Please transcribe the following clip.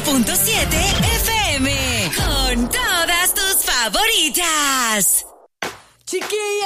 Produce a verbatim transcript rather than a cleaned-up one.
punto siete F M. Con todas tus favoritas. Chiquilla.